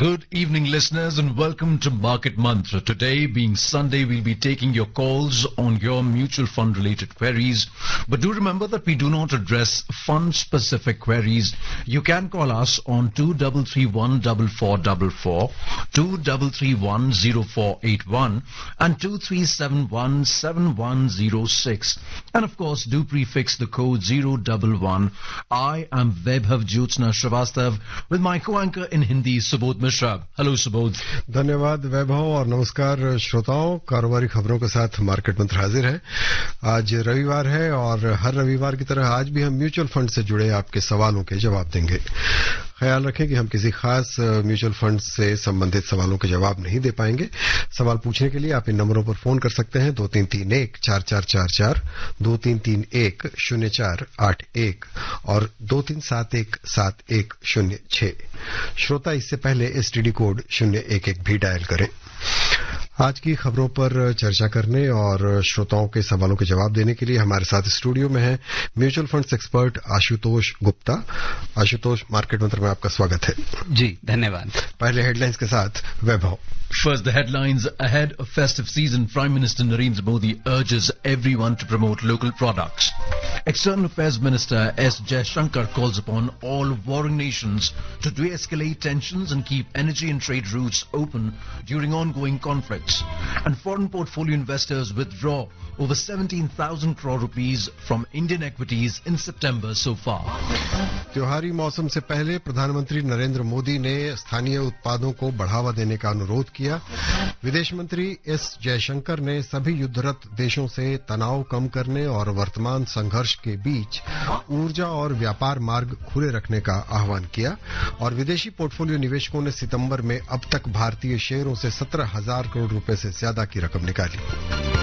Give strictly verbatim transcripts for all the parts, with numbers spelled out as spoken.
Good evening, listeners, and welcome to Market Mantra. Today, being Sunday, we'll be taking your calls on your mutual fund related queries. But do remember that we do not address fund specific queries. You can call us on two three three one four four four four, two three three one zero four eight one, and two three seven one seven one zero six. And of course, do prefix the code zero one one. I am Vaibhav Jyotsna Srivastav with my co-anchor in Hindi, Subodh Mishra. Hello Subodh. धन्यवाद वैभव और नमस्कार श्रोताओं। कारोबारी खबरों के साथ market मंत्र हाजिर है। आज रविवार है और हर रविवार की तरह आज भी हम म्यूचुअल फंड से जुड़े आपके सवालों के जवाब देंगे। ख्याल रखें कि हम किसी खास म्यूचुअल फंड से संबंधित सवालों के जवाब नहीं दे पाएंगे। सवाल पूछने के लिए आप इन नंबरों पर फोन कर सकते हैं दो तीन तीन एक चार चार चार चार, दो तीन तीन एक शून्य चार आठ एक और दो तीन सात एक सात एक शून्य छह। श्रोता इससे पहले एसटीडी कोड शून्य एक एक भी डायल करें। आज की खबरों पर चर्चा करने और श्रोताओं के सवालों के जवाब देने के लिए हमारे साथ स्टूडियो में है mutual funds expert Ashutosh Gupta. Ashutosh, market मंत्र में आपका स्वागत है। जी धन्यवाद। पहले हेडलाइंस के साथ वैभव। First, the headlines. Ahead of festive season, Prime Minister Narendra Modi urges everyone to promote local products. External Affairs Minister S. Jaishankar calls upon all warring nations to de-escalate tensions and keep energy and trade routes open during ongoing conflicts. And foreign portfolio investors withdraw over seventeen thousand crore rupees from Indian equities in September so far. त्योहारी मौसम से पहले प्रधानमंत्री नरेंद्र मोदी ने स्थानीय उत्पादों को बढ़ावा देने का अनुरोध किया। विदेश मंत्री एस जयशंकर ने सभी युद्धरत देशों से तनाव कम करने और वर्तमान संघर्ष के बीच ऊर्जा और व्यापार मार्ग खुले रखने का आह्वान किया और विदेशी पोर्टफोलियो निवेशकों ने सितंबर में अब तक भारतीय शेयरों से सत्रह हजार करोड़ रुपए से ज्यादा की रकम निकाली।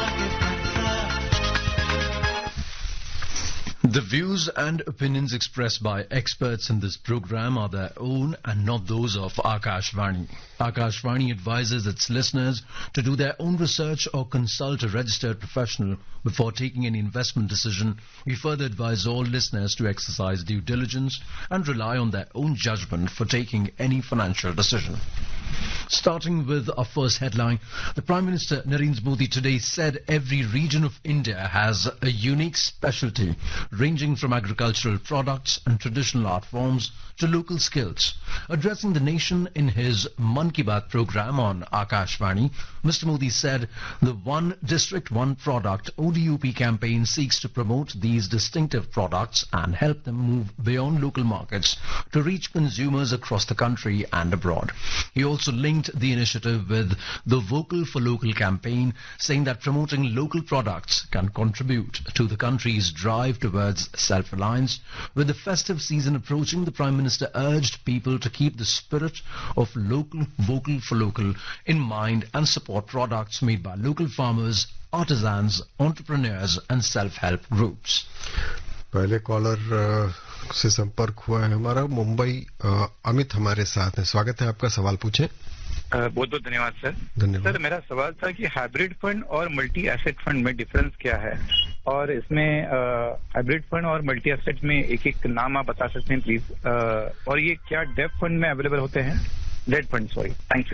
The views and opinions expressed by experts in this program are their own and not those of Akashvani. Akashvani advises its listeners to do their own research or consult a registered professional before taking any investment decision. We further advise all listeners to exercise due diligence and rely on their own judgment for taking any financial decision. Starting with our first headline, the Prime Minister Narendra Modi today said every region of India has a unique specialty ranging from agricultural products and traditional art forms to local skills. Addressing the nation in his Mann Ki Baat program on Akashvani, Mister Modi said the One District, One Product O D U P campaign seeks to promote these distinctive products and help them move beyond local markets to reach consumers across the country and abroad. He also linked the initiative with the Vocal for Local campaign, saying that promoting local products can contribute to the country's drive towards self-reliance. With the festive season approaching, the Prime Minister urged people to keep the spirit of local, vocal for local in mind and support products made by local farmers, artisans, entrepreneurs and self-help groups. पहले collar से संपर्क हुआ है हमारा मुंबई अमित हमारे साथ है। स्वागत है आपका, सवाल पूछें। बहुत बहुत धन्यवाद सर। धन्यवाद। सर, मेरा सवाल था कि हाइब्रिड फंड और मल्टी एसेट फंड में डिफरेंस क्या है और इसमें हाइब्रिड फंड और मल्टी एसेट में एक एक नाम आप बता सकते हैं प्लीज, और ये क्या डेट फंड में अवेलेबल होते हैं? Date fund, sorry. Thank you.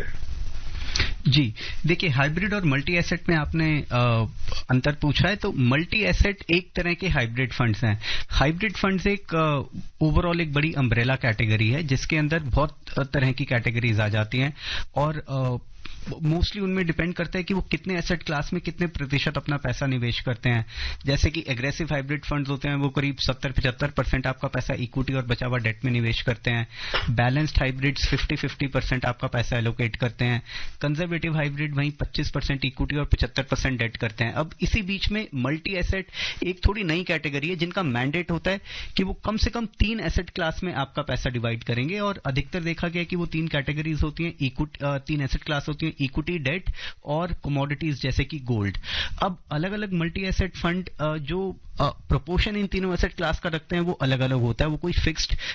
जी देखिए, हाइब्रिड और मल्टी एसेट में आपने आ, अंतर पूछा है। तो मल्टी एसेट एक तरह के हाइब्रिड फंड्स हैं। हाइब्रिड फंड्स एक ओवरऑल एक बड़ी अम्ब्रेला कैटेगरी है जिसके अंदर बहुत तरह की कैटेगरीज आ जाती हैं और आ, मोस्टली उनमें डिपेंड करता है कि वो कितने एसेट क्लास में कितने प्रतिशत अपना पैसा निवेश करते हैं। जैसे कि एग्रेसिव हाइब्रिड फंड्स होते हैं वो करीब सत्तर पचहत्तर परसेंट आपका पैसा इक्विटी और बचा हुआ डेट में निवेश करते हैं। Balanced hybrids fifty fifty percent आपका पैसा एलोकेट करते हैं। कंजर्वेटिव हाइब्रिड वहीं पच्चीस परसेंट इक्विटी और पचहत्तर परसेंट डेट करते हैं। अब इसी बीच में मल्टी एसेट एक थोड़ी नई कैटेगरी है जिनका मैंडेट होता है कि वो कम से कम तीन एसेट क्लास में आपका पैसा डिवाइड करेंगे और अधिकतर देखा गया कि वो तीन कैटेगरीज होती हैं, इक्विटी तीन एसेट क्लास होती हैं, इक्विटी, डेट और कमोडिटीज जैसे कि गोल्ड। अब अलग अलग मल्टी एसेट फंड जो प्रोपोर्शन इन तीनों एसेट क्लास का रखते हैं वो अलग अलग होता है, वो कोई फिक्स्ड